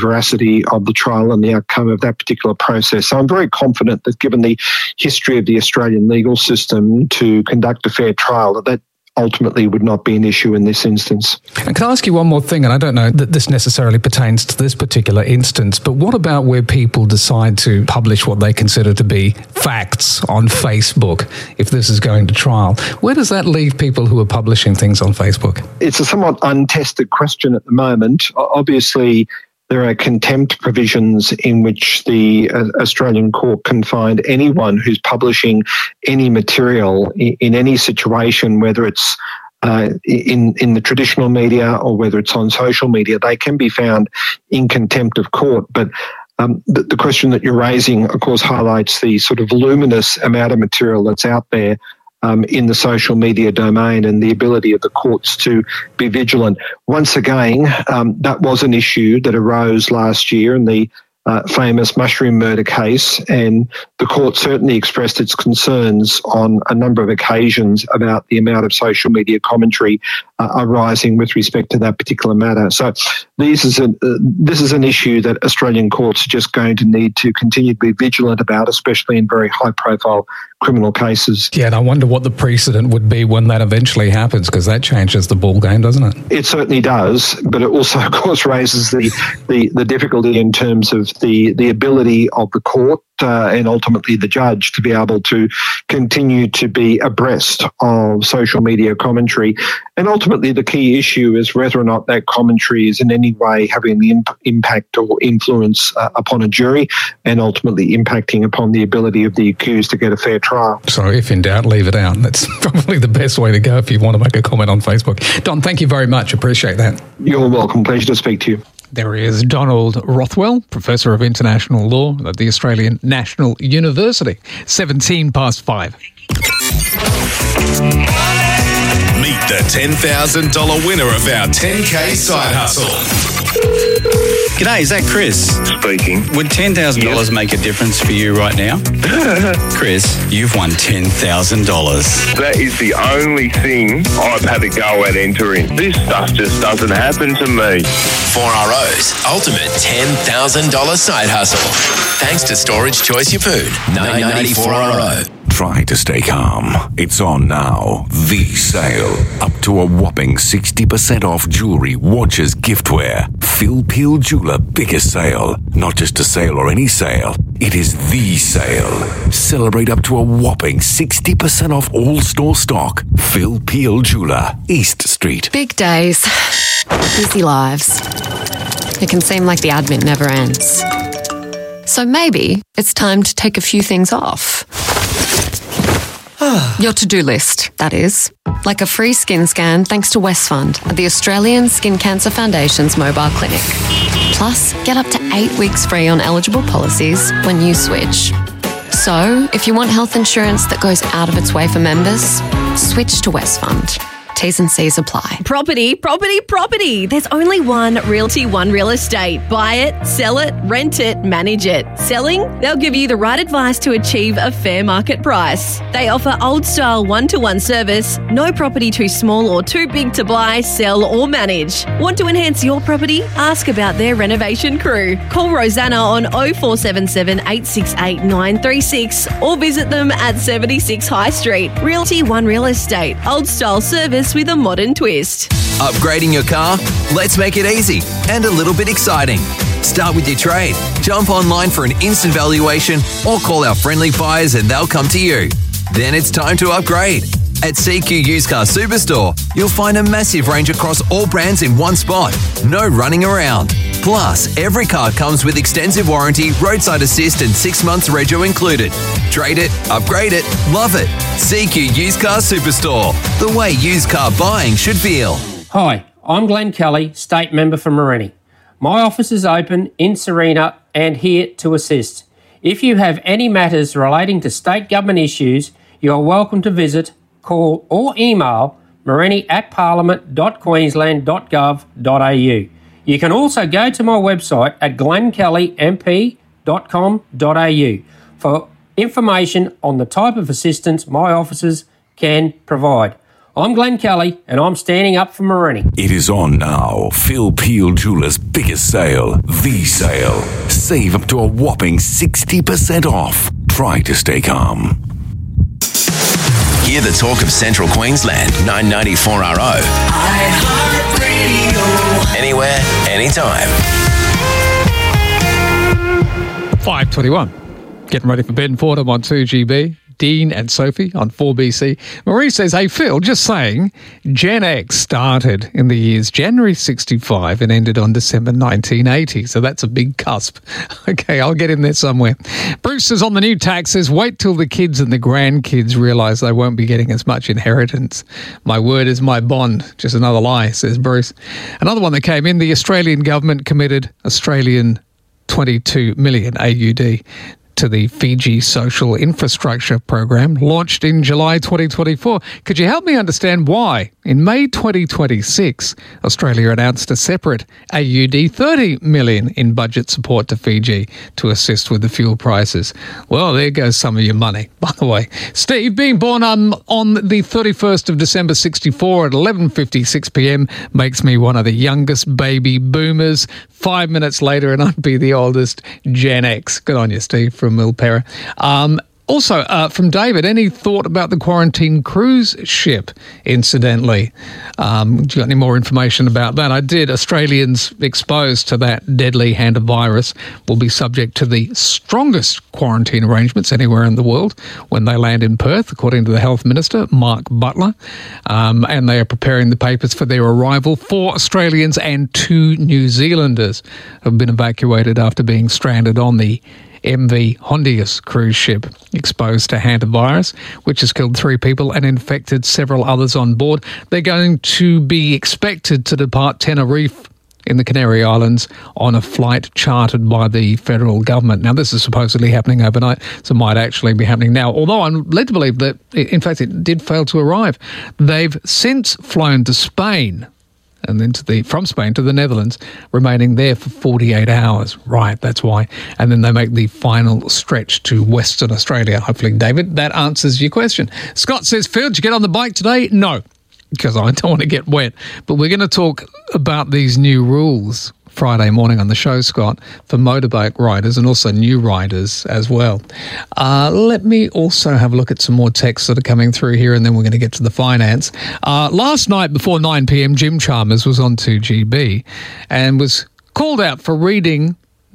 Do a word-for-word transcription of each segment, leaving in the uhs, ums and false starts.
veracity of the trial and the outcome of that particular process. So I'm very confident that given the history of the Australian legal system to conduct a fair trial, that that ultimately would not be an issue in this instance. And can I ask you one more thing? And I don't know that this necessarily pertains to this particular instance, but what about where people decide to publish what they consider to be facts on Facebook, if this is going to trial? Where does that leave people who are publishing things on Facebook? It's a somewhat untested question at the moment. Obviously, there are contempt provisions in which the uh, Australian court can find anyone who's publishing any material in, in any situation, whether it's uh, in, in the traditional media or whether it's on social media, they can be found in contempt of court. But um, the, the question that you're raising, of course, highlights the sort of voluminous amount of material that's out there Um, in the social media domain and the ability of the courts to be vigilant. Once again, um, that was an issue that arose last year in the uh, famous mushroom murder case, and the court certainly expressed its concerns on a number of occasions about the amount of social media commentary uh, arising with respect to that particular matter. So this is, a, uh, this is an issue that Australian courts are just going to need to continue to be vigilant about, especially in very high-profile criminal cases. Yeah, and I wonder what the precedent would be when that eventually happens, because that changes the ball game, doesn't it? It certainly does, but it also, of course, raises the the, the difficulty in terms of the, the ability of the court uh, and ultimately the judge to be able to continue to be abreast of social media commentary. And ultimately, the key issue is whether or not that commentary is in any way having the imp- impact or influence uh, upon a jury, and ultimately impacting upon the ability of the accused to get a fair trial. So if in doubt, leave it out. That's probably the best way to go if you want to make a comment on Facebook. Don, thank you very much. Appreciate that. You're welcome. Pleasure to speak to you. There is Donald Rothwell, Professor of International Law at the Australian National University. seventeen past five. Meet the ten thousand dollars winner of our ten K Side Hustle. G'day, is that Chris? Speaking. Would ten thousand dollars yep. make a difference for you right now? Chris, you've won ten thousand dollars. That is the only thing I've had to go at entering. This stuff just doesn't happen to me. four R O's Ultimate ten thousand dollars Side Hustle. Thanks to Storage Choice Your Food. nine ninety-four R O. Try to stay calm. It's on now. The sale. Up to a whopping sixty percent off jewelry, watches, giftware. Phil Peel Jeweler biggest sale. Not just a sale or any sale. It is the sale. Celebrate up to a whopping sixty percent off all store stock. Phil Peel Jeweler, East Street. Big days. Busy lives. It can seem like the admin never ends. So maybe it's time to take a few things off. Your to-do list, that is. Like a free skin scan thanks to Westfund at the Australian Skin Cancer Foundation's mobile clinic. Plus, get up to eight weeks free on eligible policies when you switch. So, if you want health insurance that goes out of its way for members, switch to Westfund. T's and C's apply. Property, property, property. There's only one Realty One Real Estate. Buy it, sell it, rent it, manage it. Selling? They'll give you the right advice to achieve a fair market price. They offer old-style one-to-one service, no property too small or too big to buy, sell or manage. Want to enhance your property? Ask about their renovation crew. Call Rosanna on oh four seven seven, eight six eight, nine three six or visit them at seventy-six High Street. Realty One Real Estate. Old-style service with a modern twist. Upgrading your car? Let's make it easy and a little bit exciting. Start with your trade. Jump online for an instant valuation or call our friendly buyers and they'll come to you. Then it's time to upgrade. At C Q Used Car Superstore, you'll find a massive range across all brands in one spot. No running around. Plus, every car comes with extensive warranty, roadside assist and six months rego included. Trade it, upgrade it, love it. C Q Used Car Superstore. The way used car buying should feel. Hi, I'm Glenn Kelly, State Member for Morenni. My office is open in Serena and here to assist. If you have any matters relating to state government issues, you are welcome to visit, call or email morenni at parliament dot queensland dot gov dot a u. You can also go to my website at glenn kelly m p dot com dot a u for information on the type of assistance my officers can provide. I'm Glenn Kelly, and I'm standing up for Morini. It is on now. Phil Peel Jewelers' biggest sale, The Sale. Save up to a whopping sixty percent off. Try to stay calm. Hear the talk of Central Queensland, nine ninety-four R O. iHeartRadio. Anywhere, anytime. five twenty-one. Getting ready for Ben Fordham on two G B. Dean and Sophie on four B C. Marie says, hey, Phil, just saying, Gen X started in the years January sixty-five and ended on December nineteen eighty. So that's a big cusp. Okay, I'll get in there somewhere. Bruce says, on the new taxes, wait till the kids and the grandkids realise they won't be getting as much inheritance. My word is my bond. Just another lie, says Bruce. Another one that came in, the Australian government committed Australian twenty-two million A U D to the Fiji Social Infrastructure Program, launched in July twenty twenty-four. Could you help me understand why? In May twenty twenty-six, Australia announced a separate A U D thirty million in budget support to Fiji to assist with the fuel prices. Well, there goes some of your money, by the way. Steve, being born on, on the thirty-first of December sixty-four at eleven fifty-six p.m. makes me one of the youngest baby boomers. Five minutes later and I'd be the oldest Gen X. Good on you, Steve, from Milpera. Um, also, uh, from David, any thought about the quarantine cruise ship, incidentally? Um, do you got any more information about that? I did. Australians exposed to that deadly hantavirus will be subject to the strongest quarantine arrangements anywhere in the world when they land in Perth, according to the Health Minister, Mark Butler. Um, and they are preparing the papers for their arrival. Four Australians and two New Zealanders have been evacuated after being stranded on the M V Hondius cruise ship, exposed to hantavirus, which has killed three people and infected several others on board. They're going to be expected to depart Tenerife in the Canary Islands on a flight chartered by the federal government. Now, this is supposedly happening overnight, so it might actually be happening now, although I'm led to believe that, in fact, it did fail to arrive. They've since flown to Spain, and then to the from Spain to the Netherlands, remaining there for forty-eight hours. Right, that's why. And then they make the final stretch to Western Australia. Hopefully, David, that answers your question. Scott says, Phil, did you get on the bike today? No, because I don't want to get wet. But we're going to talk about these new rules Friday morning on the show, Scott, for motorbike riders and also new riders as well. Uh, let me also have a look at some more texts that are coming through here, and then we're going to get to the finance. Uh, last night before nine p.m, Jim Chalmers was on two G B and was called out for reading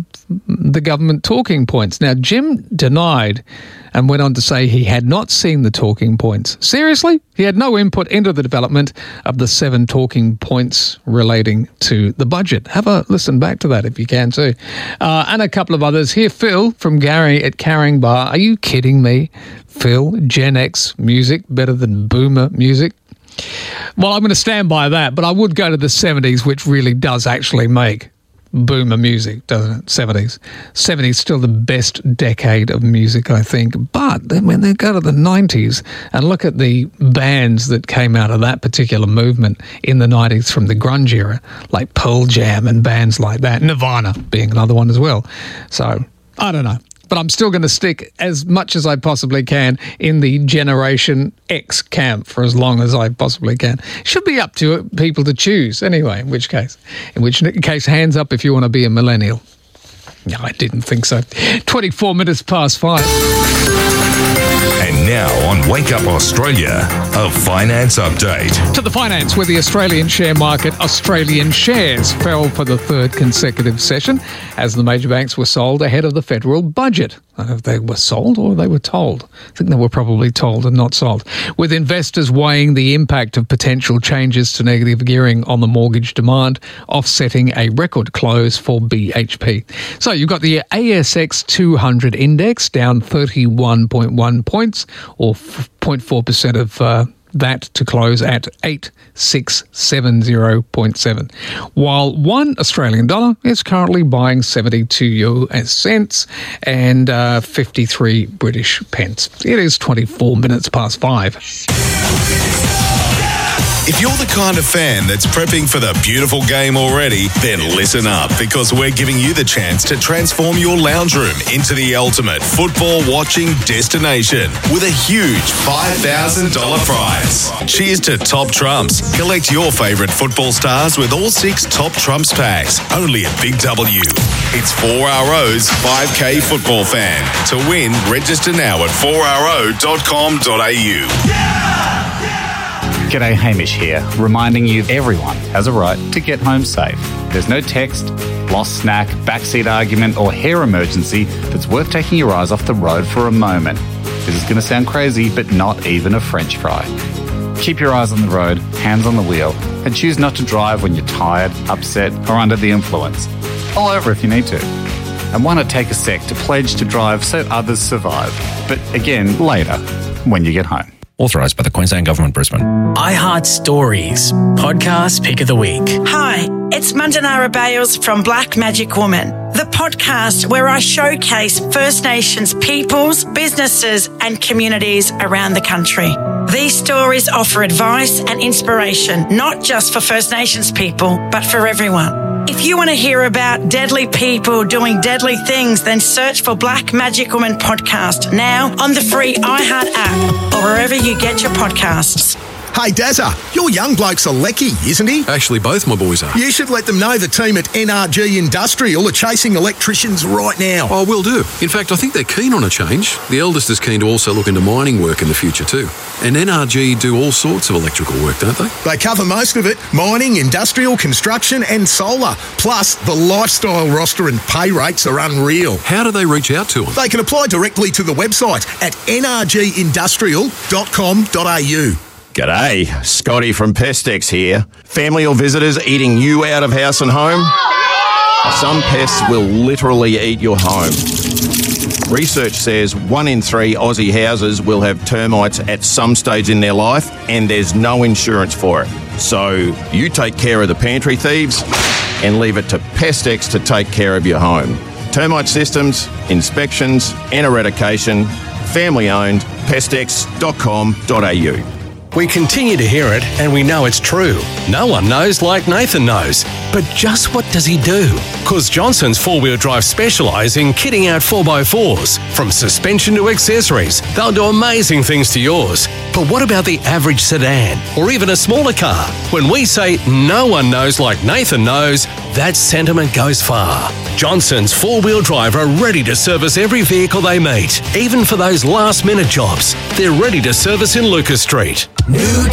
the government talking points. Now, Jim denied and went on to say he had not seen the talking points. Seriously? He had no input into the development of the seven talking points relating to the budget. Have a listen back to that if you can too. Uh, and a couple of others here. Phil from Gary at Carring Bar. Are you kidding me? Phil, Gen X music better than boomer music? Well, I'm going to stand by that, but I would go to the seventies, which really does actually make boomer music, doesn't it? seventies. seventies still the best decade of music, I think. But then when they go to the nineties and look at the bands that came out of that particular movement in the nineties from the grunge era, like Pearl Jam and bands like that, Nirvana being another one as well. So, I don't know. But I'm still going to stick as much as I possibly can in the Generation X camp for as long as I possibly can. Should be up to it, people to choose anyway, in which case. In which case, hands up if you want to be a millennial. No, I didn't think so. twenty-four minutes past five. And now on Wake Up Australia, a finance update. To the finance, where the Australian share market, Australian shares fell for the third consecutive session as the major banks were sold ahead of the federal budget. I don't know if they were sold or they were told. I think they were probably told and not sold. With investors weighing the impact of potential changes to negative gearing on the mortgage demand, offsetting a record close for B H P. So you've got the A S X two hundred index down thirty-one point one points, or zero point four percent of uh, that to close at eight six seven zero point seven, while one Australian dollar is currently buying seventy-two U S cents and uh, fifty-three British pence. It is twenty-four minutes past five. If you're the kind of fan that's prepping for the beautiful game already, then listen up, because we're giving you the chance to transform your lounge room into the ultimate football watching destination with a huge five thousand dollars prize. Cheers to Top Trumps. Collect your favourite football stars with all six Top Trumps packs, only at Big W. It's four R O's five K Football Fan. To win, register now at four r o dot com dot a u. G'day, Hamish here, reminding you everyone has a right to get home safe. There's no text, lost snack, backseat argument or hair emergency that's worth taking your eyes off the road for a moment. This is going to sound crazy, but not even a French fry. Keep your eyes on the road, hands on the wheel, and choose not to drive when you're tired, upset or under the influence. Pull over if you need to. And why not take a sec to pledge to drive so others survive? But again, later, when you get home. Authorised by the Queensland Government, Brisbane. iHeart Stories, podcast pick of the week. Hi, it's Mandanara Bales from Black Magic Woman, the podcast where I showcase First Nations peoples, businesses and communities around the country. These stories offer advice and inspiration, not just for First Nations people, but for everyone. If you want to hear about deadly people doing deadly things, then search for Black Magic Woman Podcast now on the free iHeart app or wherever you get your podcasts. Hey, Dazza, your young bloke's a lecky, isn't he? Actually, both my boys are. You should let them know the team at N R G Industrial are chasing electricians right now. Oh, will do. In fact, I think they're keen on a change. The eldest is keen to also look into mining work in the future too. And N R G do all sorts of electrical work, don't they? They cover most of it. Mining, industrial, construction and solar. Plus, the lifestyle roster and pay rates are unreal. How do they reach out to them? They can apply directly to the website at n r g industrial dot com dot a u. G'day, Scotty from Pestex here. Family or visitors eating you out of house and home? Some pests will literally eat your home. Research says one in three Aussie houses will have termites at some stage in their life, and there's no insurance for it. So you take care of the pantry thieves and leave it to Pestex to take care of your home. Termite systems, inspections and eradication. Family owned, pestex dot com dot a u. We continue to hear it, and we know it's true. No one knows like Nathan knows. But just what does he do? Because Johnson's four-wheel drive specialise in kitting out four by fours. From suspension to accessories, they'll do amazing things to yours. But what about the average sedan, or even a smaller car? When we say no one knows like Nathan knows, that sentiment goes far. Johnson's four-wheel drive are ready to service every vehicle they meet, even for those last-minute jobs. They're ready to service in Lucas Street. New